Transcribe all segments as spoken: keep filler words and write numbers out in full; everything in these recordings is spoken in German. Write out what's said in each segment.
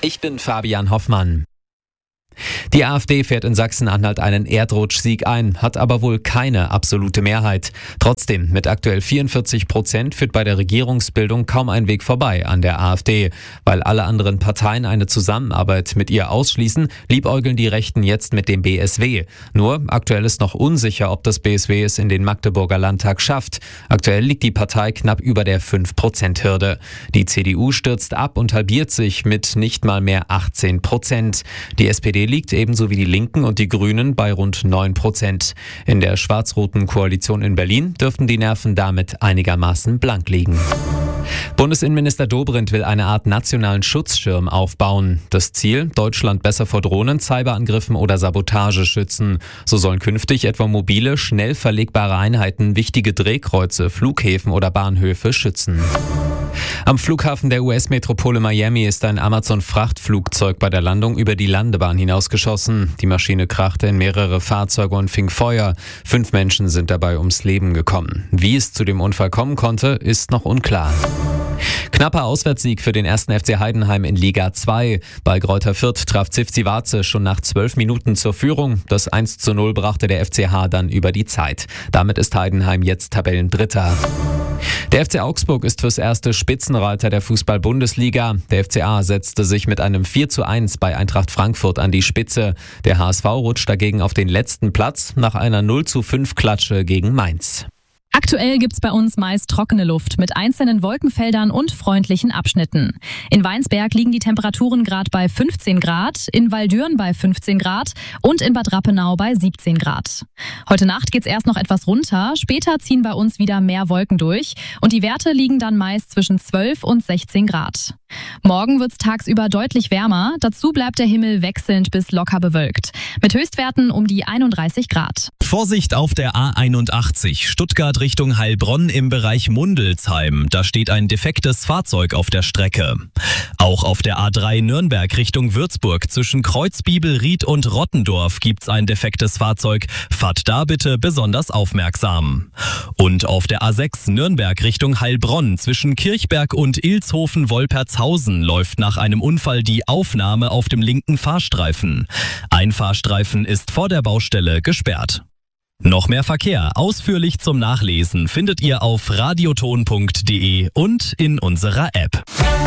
Ich bin Fabian Hoffmann. Die AfD fährt in Sachsen-Anhalt einen Erdrutschsieg ein, hat aber wohl keine absolute Mehrheit. Trotzdem, mit aktuell vierundvierzig Prozent führt bei der Regierungsbildung kaum ein Weg vorbei an der AfD. Weil alle anderen Parteien eine Zusammenarbeit mit ihr ausschließen, liebäugeln die Rechten jetzt mit dem B S W. Nur, aktuell ist noch unsicher, ob das B S W es in den Magdeburger Landtag schafft. Aktuell liegt die Partei knapp über der fünf Prozent Hürde. Die C D U stürzt ab und halbiert sich mit nicht mal mehr achtzehn Prozent. Die S P D liegt ebenso wie die Linken und die Grünen bei rund neun Prozent. In der schwarz-roten Koalition in Berlin dürften die Nerven damit einigermaßen blank liegen. Bundesinnenminister Dobrindt will eine Art nationalen Schutzschirm aufbauen. Das Ziel, Deutschland besser vor Drohnen, Cyberangriffen oder Sabotage schützen. So sollen künftig etwa mobile, schnell verlegbare Einheiten wichtige Drehkreuze, Flughäfen oder Bahnhöfe schützen. Am Flughafen der U S-Metropole Miami ist ein Amazon-Frachtflugzeug bei der Landung über die Landebahn hinausgeschossen. Die Maschine krachte in mehrere Fahrzeuge und fing Feuer. Fünf Menschen sind dabei ums Leben gekommen. Wie es zu dem Unfall kommen konnte, ist noch unklar. Knapper Auswärtssieg für den ersten F C Heidenheim in Liga zwei. Bei Greuther Fürth traf Zivci Vace schon nach zwölf Minuten zur Führung. Das eins zu null brachte der F C H dann über die Zeit. Damit ist Heidenheim jetzt Tabellendritter. Der F C Augsburg ist fürs erste Spitzenreiter der Fußball-Bundesliga. Der F C A setzte sich mit einem vier zu eins bei Eintracht Frankfurt an die Spitze. Der H S V rutscht dagegen auf den letzten Platz nach einer null zu fünf Klatsche gegen Mainz. Aktuell gibt's bei uns meist trockene Luft mit einzelnen Wolkenfeldern und freundlichen Abschnitten. In Weinsberg liegen die Temperaturen gerade bei fünfzehn Grad, in Waldürn bei fünfzehn Grad und in Bad Rappenau bei siebzehn Grad. Heute Nacht geht's erst noch etwas runter, später ziehen bei uns wieder mehr Wolken durch und die Werte liegen dann meist zwischen zwölf und sechzehn Grad. Morgen wird's tagsüber deutlich wärmer, dazu bleibt der Himmel wechselnd bis locker bewölkt, mit Höchstwerten um die einunddreißig Grad. Vorsicht auf der A einundachtzig, Stuttgart Richtung Heilbronn im Bereich Mundelsheim. Da steht ein defektes Fahrzeug auf der Strecke. Auch auf der A drei Nürnberg Richtung Würzburg zwischen Kreuzbibel, Ried und Rottendorf gibt's ein defektes Fahrzeug. Fahrt da bitte besonders aufmerksam. Und auf der A sechs Nürnberg Richtung Heilbronn zwischen Kirchberg und Ilshofen-Wolpertshausen läuft nach einem Unfall die Aufnahme auf dem linken Fahrstreifen. Ein Fahrstreifen ist vor der Baustelle gesperrt. Noch mehr Verkehr ausführlich zum Nachlesen findet ihr auf radioton punkt de und in unserer App.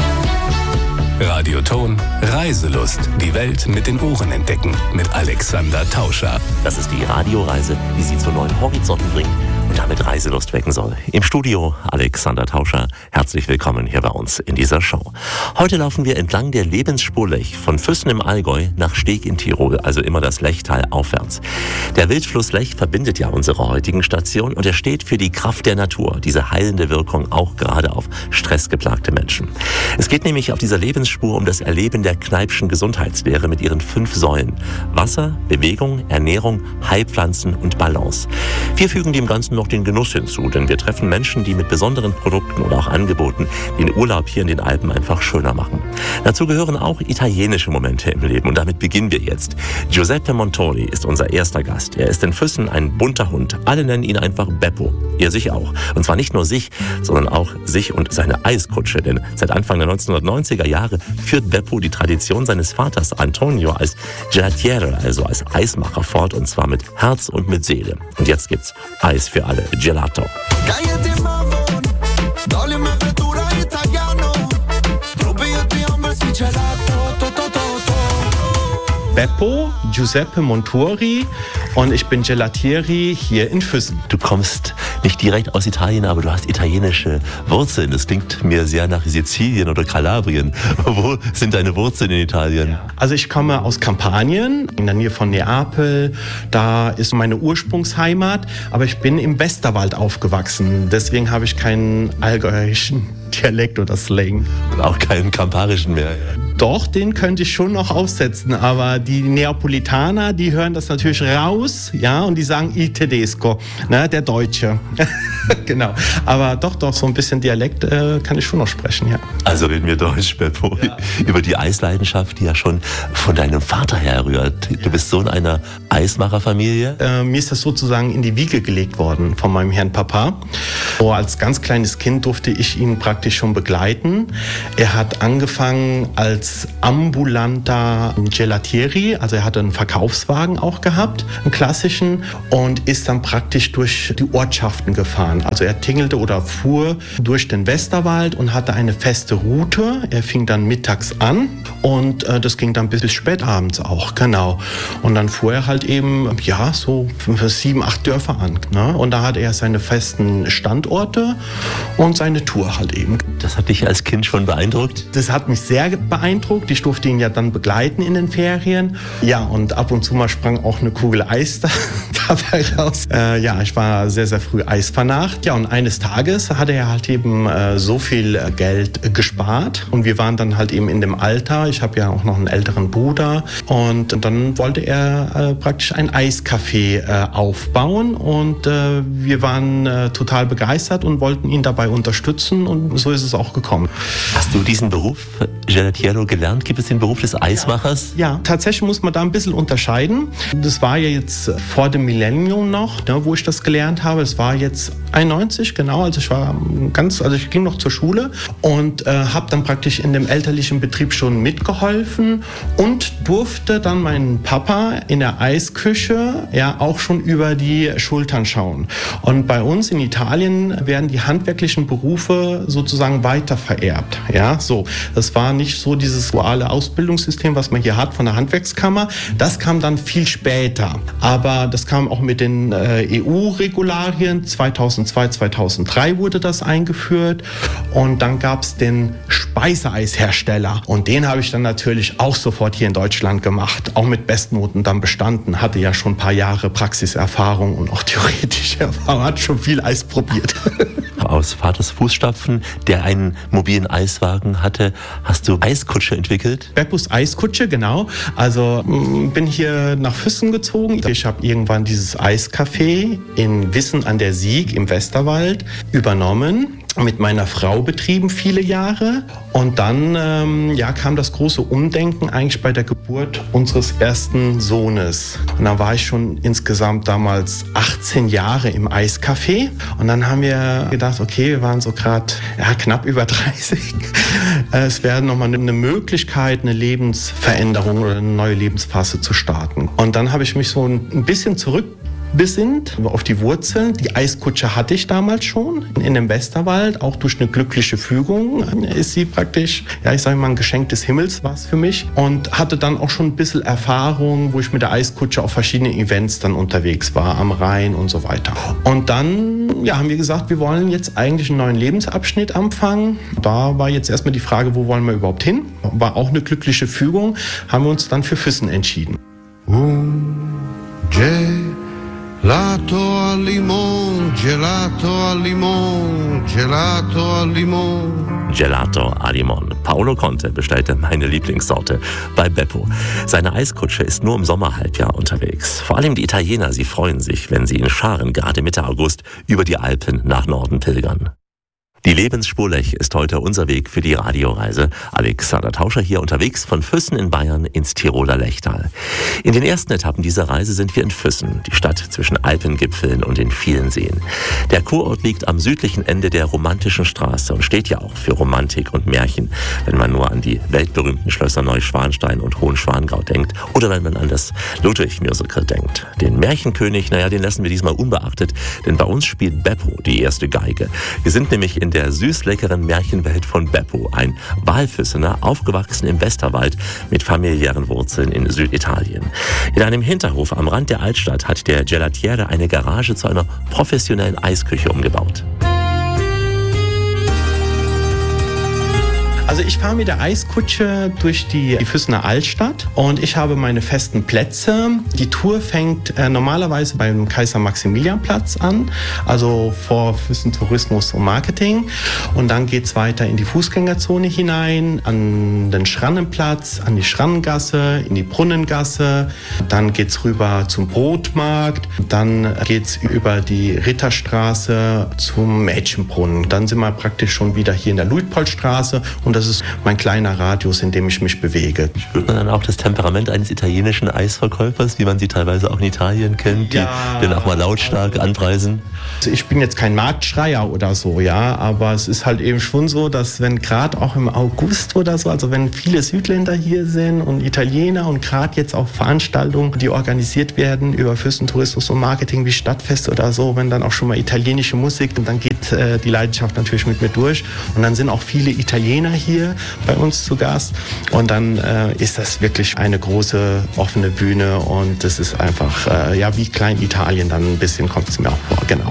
Radioton Reiselust. Die Welt mit den Ohren entdecken. Mit Alexander Tauscher. Das ist die Radioreise, die Sie zu neuen Horizonten bringt und damit Reiselust wecken soll. Im Studio Alexander Tauscher. Herzlich willkommen hier bei uns in dieser Show. Heute laufen wir entlang der Lebensspur Lech von Füssen im Allgäu nach Steg in Tirol, also immer das Lechtal aufwärts. Der Wildfluss Lech verbindet ja unsere heutigen Station und er steht für die Kraft der Natur, diese heilende Wirkung auch gerade auf stressgeplagte Menschen. Es geht nämlich auf dieser Lebensspur um das Erleben der Kneippschen Gesundheitslehre mit ihren fünf Säulen: Wasser, Bewegung, Ernährung, Heilpflanzen und Balance. Wir fügen dem Ganzen noch den Genuss hinzu, denn wir treffen Menschen, die mit besonderen Produkten oder auch Angeboten den Urlaub hier in den Alpen einfach schöner machen. Dazu gehören auch italienische Momente im Leben und damit beginnen wir jetzt. Giuseppe Montori ist unser erster Gast. Er ist in Füssen ein bunter Hund. Alle nennen ihn einfach Beppo. Er sich auch. Und zwar nicht nur sich, sondern auch sich und seine Eiskutsche, denn seit Anfang der neunzehnhundertneunziger Jahre führt Beppo die Tradition seines Vaters Antonio als Gelatiere, also als Eismacher, fort, und zwar mit Herz und mit Seele. Und jetzt gibt's Eis für alle, Gelato. Beppo, Giuseppe Montori und ich bin Gelatieri hier in Füssen. Du kommst nicht direkt aus Italien, aber du hast italienische Wurzeln. Das klingt mir sehr nach Sizilien oder Kalabrien. Wo sind deine Wurzeln in Italien? Also ich komme aus Kampanien, in der Nähe von Neapel. Da ist meine Ursprungsheimat, aber ich bin im Westerwald aufgewachsen. Deswegen habe ich keinen allgäuischen Dialekt oder Slang. Und auch keinen kamparischen mehr. Doch, den könnte ich schon noch aufsetzen, aber die Neapolitaner, die hören das natürlich raus, ja, und die sagen Il Tedesco, ne, der Deutsche. Genau, aber doch, doch, so ein bisschen Dialekt äh, kann ich schon noch sprechen, ja. Also reden wir Deutsch, Beppo, ja. Über die Eisleidenschaft, die ja schon von deinem Vater herrührt. Du bist Sohn einer Eismacherfamilie. Äh, mir ist das sozusagen in die Wiege gelegt worden von meinem Herrn Papa. So, als ganz kleines Kind durfte ich ihn praktisch schon begleiten. Er hat angefangen als ambulanter Gelatieri, also er hatte einen Verkaufswagen auch gehabt, einen klassischen, und ist dann praktisch durch die Ortschaften gefahren. Also er tingelte oder fuhr durch den Westerwald und hatte eine feste Route. Er fing dann mittags an und äh, das ging dann bis, bis spät abends auch, genau. Und dann fuhr er halt eben, ja, so sieben, acht Dörfer an. Ne? Und da hatte er seine festen Standorte und seine Tour halt eben. Das hat dich als Kind schon beeindruckt? Das hat mich sehr beeindruckt. Ich durfte ihn ja dann begleiten in den Ferien. Ja, und ab und zu mal sprang auch eine Kugel Eis da, dabei raus. Äh, ja, ich war sehr, sehr früh Eisfanat. Ja, und eines Tages hatte er halt eben äh, so viel äh, Geld äh, gespart und wir waren dann halt eben in dem Alter, ich habe ja auch noch einen älteren Bruder, und dann wollte er äh, praktisch ein Eiscafé äh, aufbauen und äh, wir waren äh, total begeistert und wollten ihn dabei unterstützen und so ist es auch gekommen. Hast du diesen Beruf Gelatiero gelernt? Gibt es den Beruf des Eismachers? Ja, ja, tatsächlich muss man da ein bisschen unterscheiden. Das war ja jetzt vor dem Millennium noch, ne, wo ich das gelernt habe. Es war jetzt einundneunzig, genau, also ich war ganz, also ich ging noch zur Schule und äh, habe dann praktisch in dem elterlichen Betrieb schon mitgeholfen und durfte dann meinen Papa in der Eisküche ja auch schon über die Schultern schauen. Und bei uns in Italien werden die handwerklichen Berufe sozusagen weiter vererbt. Ja, so. Das war nicht so dieses duale Ausbildungssystem, was man hier hat von der Handwerkskammer. Das kam dann viel später. Aber das kam auch mit den äh, E U-Regularien. zweitausendzwei, zweitausenddrei wurde das eingeführt. Und dann gab es den Speiseeishersteller. Und den habe ich dann natürlich auch sofort hier in Deutschland gemacht. Auch mit Bestnoten dann bestanden. Hatte ja schon ein paar Jahre Praxiserfahrung und auch theoretische Erfahrung. Hat schon viel Eis probiert. Aus Vaters Fußstapfen, der einen mobilen Eiswagen hatte, hast du Eiskutsche entwickelt? Beppos Eiskutsche, genau. Also bin hier nach Füssen gezogen. Ich habe irgendwann dieses Eiscafé in Wissen an der Sieg im Westerwald übernommen. Mit meiner Frau betrieben viele Jahre und dann ähm, ja, kam das große Umdenken eigentlich bei der Geburt unseres ersten Sohnes. Und dann war ich schon insgesamt damals achtzehn Jahre im Eiscafé und dann haben wir gedacht, okay, wir waren so gerade ja, knapp über dreißig. Es wäre nochmal eine Möglichkeit, eine Lebensveränderung oder eine neue Lebensphase zu starten. Und dann habe ich mich so ein bisschen zurück besinnt auf die Wurzeln. Die Eiskutsche hatte ich damals schon in dem Westerwald, auch durch eine glückliche Fügung ist sie praktisch, ja ich sage mal, ein Geschenk des Himmels war es für mich und hatte dann auch schon ein bisschen Erfahrung, wo ich mit der Eiskutsche auf verschiedenen Events dann unterwegs war, am Rhein und so weiter. Und dann ja, haben wir gesagt, wir wollen jetzt eigentlich einen neuen Lebensabschnitt anfangen. Da war jetzt erstmal die Frage, wo wollen wir überhaupt hin? War auch eine glückliche Fügung, haben wir uns dann für Füssen entschieden. Gelato al limon, gelato al limon, gelato al limon. Gelato al limon. Paolo Conte bestellte meine Lieblingssorte bei Beppo. Seine Eiskutsche ist nur im Sommerhalbjahr unterwegs. Vor allem die Italiener, sie freuen sich, wenn sie in Scharen gerade Mitte August über die Alpen nach Norden pilgern. Die Lebensspur Lech ist heute unser Weg für die Radioreise. Alexander Tauscher hier unterwegs von Füssen in Bayern ins Tiroler Lechtal. In den ersten Etappen dieser Reise sind wir in Füssen, die Stadt zwischen Alpengipfeln und den vielen Seen. Der Kurort liegt am südlichen Ende der romantischen Straße und steht ja auch für Romantik und Märchen, wenn man nur an die weltberühmten Schlösser Neuschwanstein und Hohenschwangau denkt oder wenn man an das Ludwig-Musical denkt. Den Märchenkönig, naja, den lassen wir diesmal unbeachtet, denn bei uns spielt Beppo die erste Geige. Wir sind nämlich in der süß-leckeren Märchenwelt von Beppo, ein Walfüssener, aufgewachsen im Westerwald mit familiären Wurzeln in Süditalien. In einem Hinterhof am Rand der Altstadt hat der Gelatiere eine Garage zu einer professionellen Eisküche umgebaut. Also ich fahre mit der Eiskutsche durch die, die Füssener Altstadt und ich habe meine festen Plätze. Die Tour fängt äh, normalerweise beim Kaiser-Maximilian-Platz an, also vor Füssen Tourismus und Marketing. Und dann geht es weiter in die Fußgängerzone hinein, an den Schrannenplatz, an die Schrannengasse, in die Brunnengasse. Dann geht es rüber zum Brotmarkt. Dann geht es über die Ritterstraße zum Mädchenbrunnen. Dann sind wir praktisch schon wieder hier in der Luitpoldstraße und das ist mein kleiner Radius, in dem ich mich bewege. Spürt man dann auch das Temperament eines italienischen Eisverkäufers, wie man sie teilweise auch in Italien kennt, die ja, dann auch mal lautstark anpreisen? Also ich bin jetzt kein Marktschreier oder so, ja, aber es ist halt eben schon so, dass wenn gerade auch im August oder so, also wenn viele Südländer hier sind und Italiener und gerade jetzt auch Veranstaltungen, die organisiert werden über Füssen Tourismus und Marketing wie Stadtfest oder so, wenn dann auch schon mal italienische Musik, dann geht äh, die Leidenschaft natürlich mit mir durch und dann sind auch viele Italiener hier bei uns zu Gast und dann äh, ist das wirklich eine große offene Bühne und das ist einfach äh, ja wie Klein-Italien, dann ein bisschen kommt es mir auch vor, genau.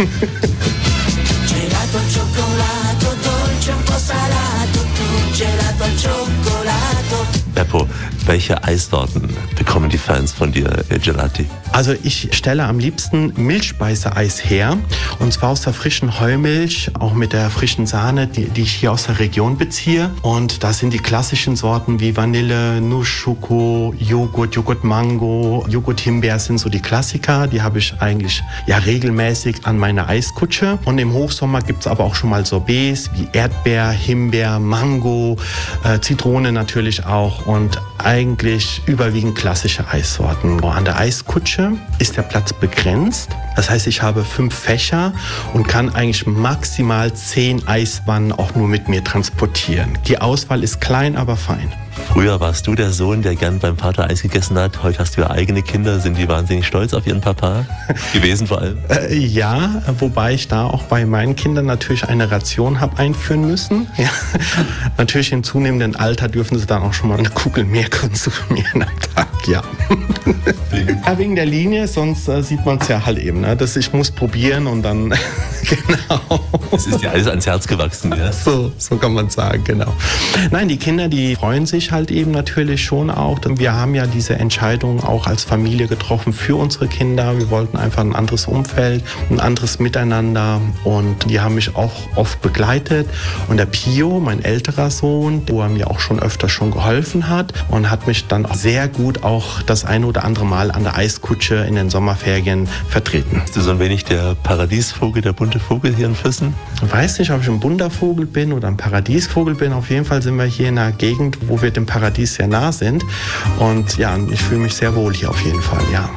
Gelato al cioccolato, dolce un po' salato, tu gelato al cioccolato. Beppo, welche Eissorten bekommen die Fans von dir, äh, Gelati? Also ich stelle am liebsten Milchspeiseeis her und zwar aus der frischen Heumilch, auch mit der frischen Sahne, die, die ich hier aus der Region beziehe. Und da sind die klassischen Sorten wie Vanille, Nuss, Schoko, Joghurt, Joghurt Mango, Joghurt Himbeer sind so die Klassiker. Die habe ich eigentlich ja regelmäßig an meiner Eiskutsche. Und im Hochsommer gibt es aber auch schon mal Sorbets wie Erdbeer, Himbeer, Mango, äh, Zitrone natürlich auch und eigentlich überwiegend klassische Eissorten. An der Eiskutsche ist der Platz begrenzt. Das heißt, ich habe fünf Fächer und kann eigentlich maximal zehn Eiswannen auch nur mit mir transportieren. Die Auswahl ist klein, aber fein. Früher warst du der Sohn, der gern beim Vater Eis gegessen hat. Heute hast du ja eigene Kinder. Sind die wahnsinnig stolz auf ihren Papa gewesen vor allem? Äh, ja, wobei ich da auch bei meinen Kindern natürlich eine Ration habe einführen müssen. Ja. Natürlich im zunehmenden Alter dürfen sie dann auch schon mal eine Kugel mehr konsumieren am Tag, ja. Ja, wegen der Linie, sonst äh, sieht man es ja halt eben, ne? Dass ich muss probieren und dann, genau. Es ist dir alles ans Herz gewachsen, ja? So, so kann man sagen, genau. Nein, die Kinder, die freuen sich halt eben natürlich schon auch. Wir haben ja diese Entscheidung auch als Familie getroffen für unsere Kinder. Wir wollten einfach ein anderes Umfeld, ein anderes Miteinander und die haben mich auch oft begleitet. Und der Pio, mein älterer Sohn, wo er mir auch schon öfter schon geholfen hat und hat mich dann auch sehr gut auch das ein oder andere Mal an der Eiskutsche in den Sommerferien vertreten. Bist du so ein wenig der Paradiesvogel, der bunte Vogel hier in Füssen? Ich weiß nicht, ob ich ein bunter Vogel bin oder ein Paradiesvogel bin. Auf jeden Fall sind wir hier in einer Gegend, wo wir dem Paradies sehr nah sind. Und ja, ich fühle mich sehr wohl hier auf jeden Fall, ja.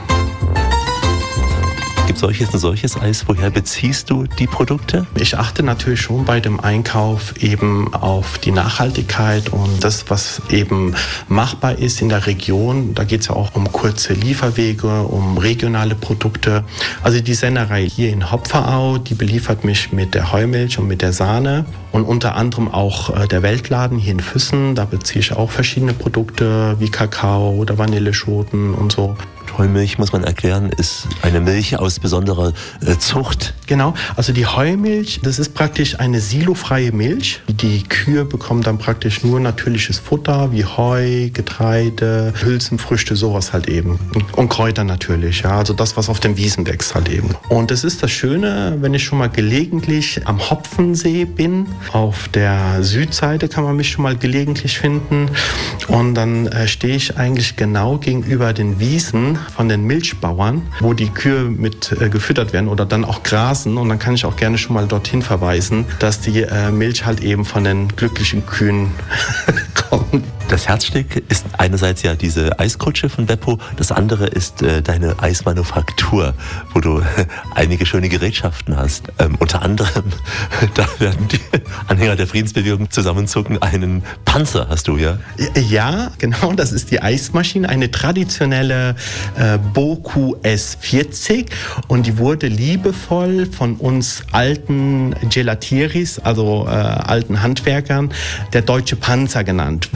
Gibt es solches und solches Eis? Woher beziehst du die Produkte? Ich achte natürlich schon bei dem Einkauf eben auf die Nachhaltigkeit und das, was eben machbar ist in der Region. Da geht es ja auch um kurze Lieferwege, um regionale Produkte. Also die Sennerei hier in Hopferau, die beliefert mich mit der Heumilch und mit der Sahne. Und unter anderem auch äh, der Weltladen hier in Füssen. Da beziehe ich auch verschiedene Produkte wie Kakao oder Vanilleschoten und so. Heumilch, muss man erklären, ist eine Milch aus besonderer äh, Zucht. Genau, also die Heumilch, das ist praktisch eine silofreie Milch. Die Kühe bekommen dann praktisch nur natürliches Futter wie Heu, Getreide, Hülsenfrüchte, sowas halt eben. Und Kräuter natürlich, ja, also das, was auf den Wiesen wächst halt eben. Und das ist das Schöne, wenn ich schon mal gelegentlich am Hopfensee bin. Auf der Südseite kann man mich schon mal gelegentlich finden. Und dann äh, stehe ich eigentlich genau gegenüber den Wiesen von den Milchbauern, wo die Kühe mit äh, gefüttert werden oder dann auch grasen. Und dann kann ich auch gerne schon mal dorthin verweisen, dass die äh, Milch halt eben von den glücklichen Kühen kommt. Das Herzstück ist einerseits ja diese Eiskutsche von Beppo, das andere ist äh, deine Eismanufaktur, wo du äh, einige schöne Gerätschaften hast. Ähm, unter anderem, da werden die Anhänger der Friedensbewegung zusammenzucken, einen Panzer hast du, ja? Ja, genau, das ist die Eismaschine, eine traditionelle äh, Boku S vierzig und die wurde liebevoll von uns alten Gelatieris, also äh, alten Handwerkern, der deutsche Panzer genannt, weil diese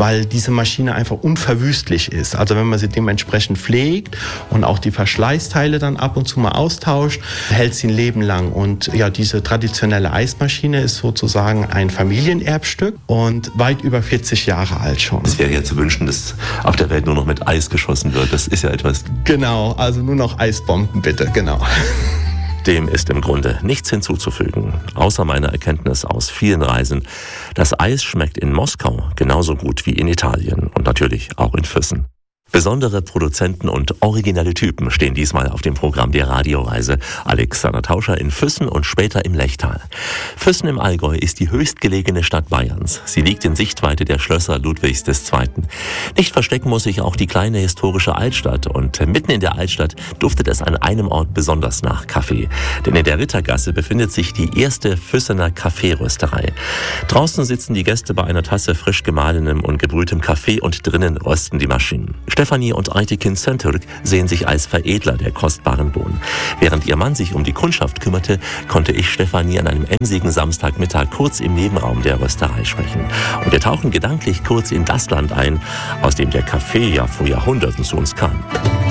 diese Maschine einfach unverwüstlich ist. Also wenn man sie dementsprechend pflegt und auch die Verschleißteile dann ab und zu mal austauscht, hält sie ein Leben lang. Und ja, diese traditionelle Eismaschine ist sozusagen ein Familienerbstück und weit über vierzig Jahre alt schon. Es wäre ja zu wünschen, dass auf der Welt nur noch mit Eis geschossen wird. Das ist ja etwas... Genau, also nur noch Eisbomben bitte, genau. Dem ist im Grunde nichts hinzuzufügen, außer meiner Erkenntnis aus vielen Reisen. Das Eis schmeckt in Moskau genauso gut wie in Italien und natürlich auch in Füssen. Besondere Produzenten und originelle Typen stehen diesmal auf dem Programm der Radioreise. Alexander Tauscher in Füssen und später im Lechtal. Füssen im Allgäu ist die höchstgelegene Stadt Bayerns. Sie liegt in Sichtweite der Schlösser Ludwigs der Zweite. Nicht verstecken muss sich auch die kleine historische Altstadt. Und mitten in der Altstadt duftet es an einem Ort besonders nach Kaffee. Denn in der Rittergasse befindet sich die erste Füssener Kaffeerösterei. Draußen sitzen die Gäste bei einer Tasse frisch gemahlenem und gebrühtem Kaffee und drinnen rösten die Maschinen. Stefanie und Aytekin Söntürk sehen sich als Veredler der kostbaren Bohnen. Während ihr Mann sich um die Kundschaft kümmerte, konnte ich Stefanie an einem emsigen Samstagmittag kurz im Nebenraum der Rösterei sprechen. Und wir tauchen gedanklich kurz in das Land ein, aus dem der Kaffee ja vor Jahrhunderten zu uns kam.